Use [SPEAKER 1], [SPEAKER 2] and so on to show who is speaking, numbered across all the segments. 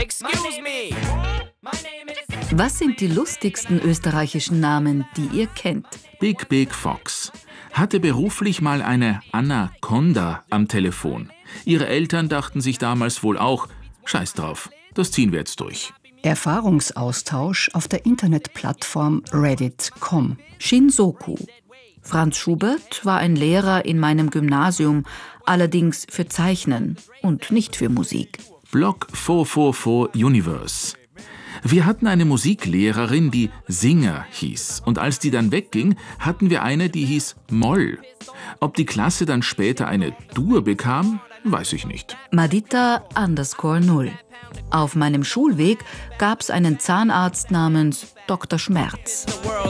[SPEAKER 1] Excuse me.
[SPEAKER 2] Was sind die lustigsten österreichischen Namen, die ihr kennt?
[SPEAKER 3] Big Big Fox hatte beruflich mal eine Anaconda am Telefon. Ihre Eltern dachten sich damals wohl auch, scheiß drauf, das ziehen wir jetzt durch.
[SPEAKER 4] Erfahrungsaustausch auf der Internetplattform Reddit.com.
[SPEAKER 2] Shinsoku. Franz Schubert war ein Lehrer in meinem Gymnasium, allerdings für Zeichnen und nicht für Musik.
[SPEAKER 3] Block 444 Universe. Wir hatten eine Musiklehrerin, die Singer hieß. Und als die dann wegging, hatten wir eine, die hieß Moll. Ob die Klasse dann später eine Dur bekam, weiß ich nicht.
[SPEAKER 2] Madita_0. Auf meinem Schulweg gab's einen Zahnarzt namens Dr. Schmerz.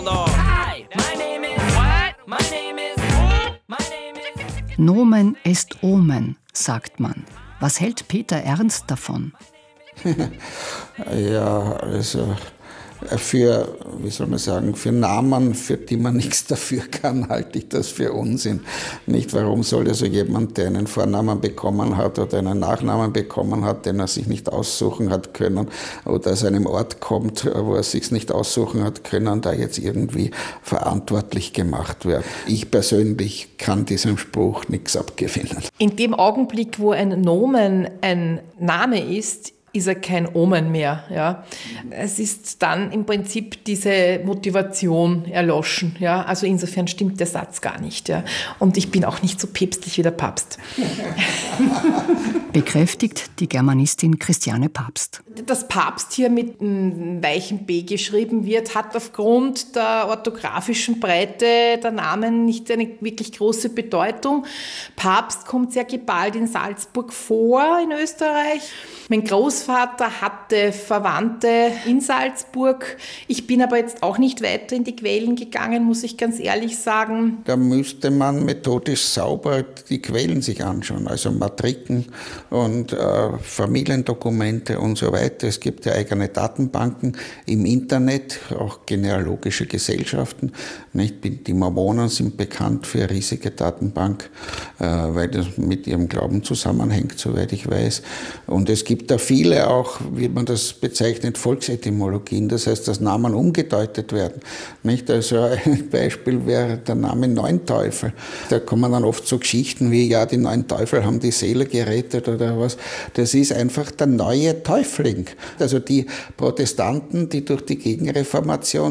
[SPEAKER 4] Nomen est Omen, sagt man. Was hält Peter Ernst davon?
[SPEAKER 5] Ja, also für, wie soll man sagen, für Namen, für die man nichts dafür kann, halte ich das für Unsinn. Nicht, warum soll also jemand, der einen Vornamen bekommen hat oder einen Nachnamen bekommen hat, den er sich nicht aussuchen hat können oder aus einem Ort kommt, wo er sich nicht aussuchen hat können, da jetzt irgendwie verantwortlich gemacht werden. Ich persönlich kann diesem Spruch nichts abgewinnen.
[SPEAKER 6] In dem Augenblick, wo ein Nomen ein Name ist er kein Omen mehr. Ja. Es ist dann im Prinzip diese Motivation erloschen. Ja. Also insofern stimmt der Satz gar nicht. Ja. Und ich bin auch nicht so päpstlich wie der Papst.
[SPEAKER 4] Bekräftigt die Germanistin Christiane Papst.
[SPEAKER 6] Dass Papst hier mit einem weichen B geschrieben wird, hat aufgrund der orthografischen Breite der Namen nicht eine wirklich große Bedeutung. Papst kommt sehr geballt in Salzburg vor, in Österreich. Mein Großvater hatte Verwandte in Salzburg. Ich bin aber jetzt auch nicht weiter in die Quellen gegangen, muss ich ganz ehrlich sagen.
[SPEAKER 5] Da müsste man methodisch sauber die Quellen sich anschauen, also Matriken und Familiendokumente und so weiter. Es gibt ja eigene Datenbanken im Internet, auch genealogische Gesellschaften. Die Mormonen sind bekannt für eine riesige Datenbank, weil das mit ihrem Glauben zusammenhängt, soweit ich weiß. Und es gibt da viele auch, wie man das bezeichnet, Volksetymologien, das heißt, dass Namen umgedeutet werden. Nicht? Also ein Beispiel wäre der Name Neunteufel. Da kommen dann oft so Geschichten wie, ja, die neun Teufel haben die Seele gerettet oder was. Das ist einfach der neue Täufling. Also die Protestanten, die durch die Gegenreformation